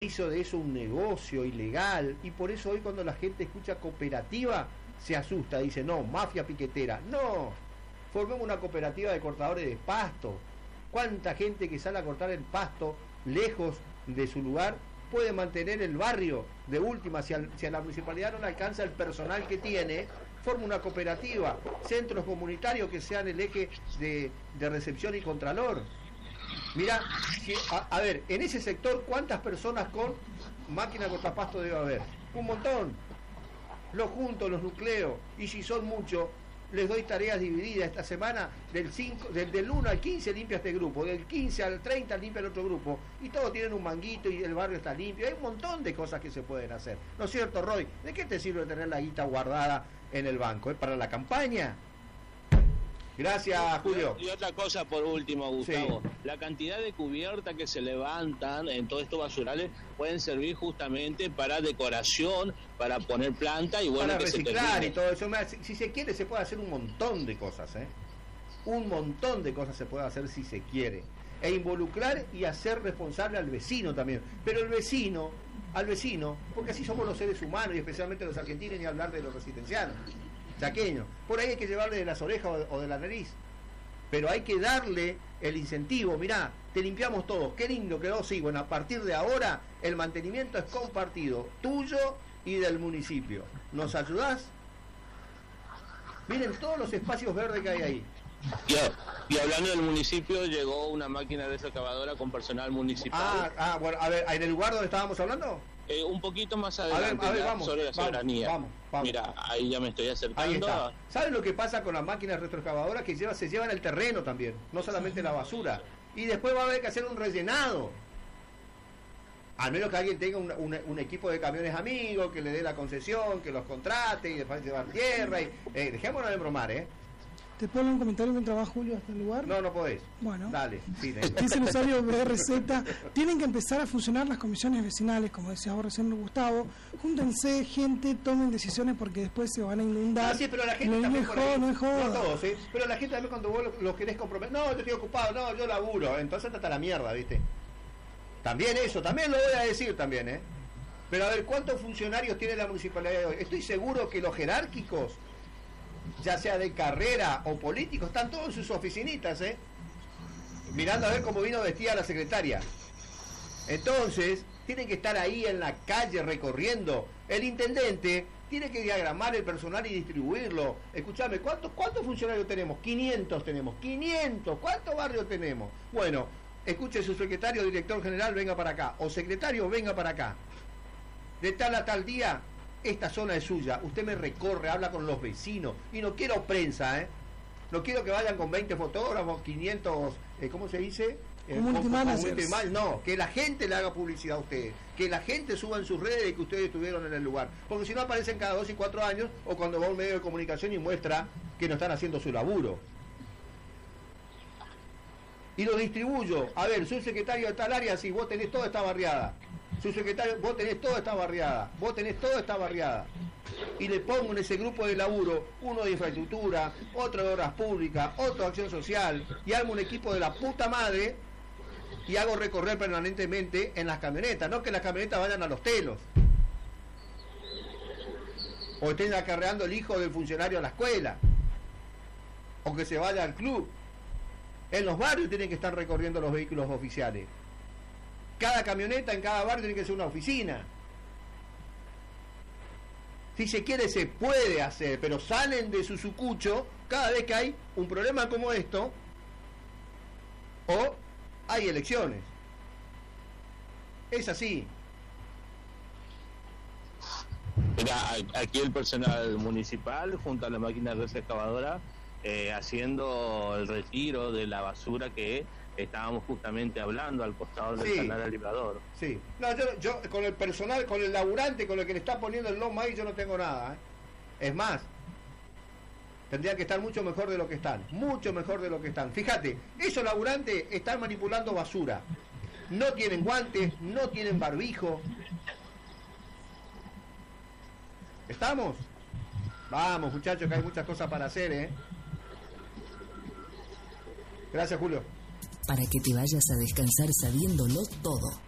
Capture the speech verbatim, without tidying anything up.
hizo de eso un negocio ilegal, y por eso hoy cuando la gente escucha cooperativa se asusta, dice, no, mafia piquetera. No, formemos una cooperativa de cortadores de pasto. ¿Cuánta gente que sale a cortar el pasto lejos de su lugar puede mantener el barrio? De última, si, al, si a la municipalidad no le alcanza el personal que tiene, forma una cooperativa, centros comunitarios que sean el eje de, de recepción y contralor. Mirá, si, a, a ver, en ese sector, ¿cuántas personas con máquina de cortapasto debe haber? Un montón. Los junto, los nucleo, y si son muchos, les doy tareas divididas. Esta semana, del, cinco, del, del uno al quince limpia este grupo, del quince al treinta limpia el otro grupo, y todos tienen un manguito y el barrio está limpio. Hay un montón de cosas que se pueden hacer. ¿No es cierto, Roy? ¿De qué te sirve tener la guita guardada en el banco? ¿Es para la campaña? Gracias, Julio. Y otra cosa por último, Gustavo, sí. La cantidad de cubiertas que se levantan en todos estos basurales pueden servir justamente para decoración, para poner planta y bueno, para que reciclar se y todo eso. Si se quiere se puede hacer un montón de cosas, ¿eh? Un montón de cosas se puede hacer si se quiere. E involucrar y hacer responsable al vecino también. Pero el vecino, al vecino, porque así somos los seres humanos y especialmente los argentinos, ni hablar de los residencianos. Chaqueño, por ahí hay que llevarle de las orejas o de la nariz, pero hay que darle el incentivo. Mirá, te limpiamos todo, qué lindo quedó. Sí, bueno, a partir de ahora el mantenimiento es compartido, tuyo y del municipio. ¿Nos ayudás? Miren todos los espacios verdes que hay ahí. Y, y hablando del municipio, llegó una máquina desexcavadora con personal municipal. Ah, ah, bueno, a ver, ¿en el lugar donde estábamos hablando? Eh, un poquito más adelante, a ver, a ver, vamos, sobre la soberanía. Vamos, vamos. Mira, ahí ya me estoy acercando. Ahí está. ¿Saben lo que pasa con las máquinas retroexcavadoras? Que lleva, se llevan el terreno también, no solamente la basura. Y después va a haber que hacer un rellenado. Al menos que alguien tenga un, un, un equipo de camiones amigos, que le dé la concesión, que los contrate y después llevar tierra. Y, eh, dejémonos de bromar, ¿eh? ¿Te puedo dar un comentario mientras va Julio hasta el lugar? No, no podés. Bueno. Dale. Sí, dice el usuario B R Z, tienen que empezar a funcionar las comisiones vecinales, como decía vos recién Gustavo. Júntense, gente, tomen decisiones porque después se van a inundar. Ah, sí, pero la gente no también es joda, no es joda. No todos, ¿eh? Pero la gente también cuando vos los lo querés comprometer, no, yo estoy ocupado, no, yo laburo. Entonces trata la mierda, ¿viste? También eso, también lo voy a decir también, ¿eh? Pero a ver, ¿cuántos funcionarios tiene la municipalidad de hoy? Estoy seguro que los jerárquicos, ya sea de carrera o políticos, están todos en sus oficinitas, ¿eh? Mirando a ver cómo vino vestida la secretaria. Entonces, tienen que estar ahí en la calle recorriendo. El intendente tiene que diagramar el personal y distribuirlo. Escuchame, ¿cuántos, cuántos funcionarios tenemos? quinientos tenemos, quinientos. ¿Cuántos barrios tenemos? Bueno, escuche, su secretario, director general, venga para acá. O secretario, venga para acá. De tal a tal día, esta zona es suya, usted me recorre, habla con los vecinos, y no quiero prensa, ¿eh? No quiero que vayan con veinte fotógrafos, quinientos, eh, ¿cómo se dice? Eh, community managers. No, que la gente le haga publicidad a ustedes, que la gente suba en sus redes que ustedes estuvieron en el lugar, porque si no aparecen cada dos y cuatro años, o cuando va a un medio de comunicación y muestra que no están haciendo su laburo. Y lo distribuyo, a ver, soy secretario de tal área, si vos tenés toda esta barriada. Su secretario, vos tenés toda esta barriada, vos tenés toda esta barriada. Y le pongo en ese grupo de laburo, uno de infraestructura, otro de obras públicas, otro de acción social, y armo un equipo de la puta madre y hago recorrer permanentemente en las camionetas, no que las camionetas vayan a los telos. O estén acarreando el hijo del funcionario a la escuela. O que se vaya al club. En los barrios tienen que estar recorriendo los vehículos oficiales. Cada camioneta en cada barrio tiene que ser una oficina. Si se quiere se puede hacer, pero salen de su sucucho cada vez que hay un problema como esto o hay elecciones. Es así. Mira, aquí el personal municipal junto a la máquina retroexcavadora eh, haciendo el retiro de la basura que estábamos justamente hablando al costado del sí, canal Librador. Sí. No, yo, yo con el personal, con el laburante, con el que le está poniendo el lomo ahí, yo no tengo nada. ¿eh? Es más, tendrían que estar mucho mejor de lo que están. Mucho mejor de lo que están. Fíjate, esos laburantes están manipulando basura. No tienen guantes, no tienen barbijo. ¿Estamos? Vamos, muchachos, que hay muchas cosas para hacer, ¿eh? Gracias, Julio. Para que te vayas a descansar sabiéndolo todo.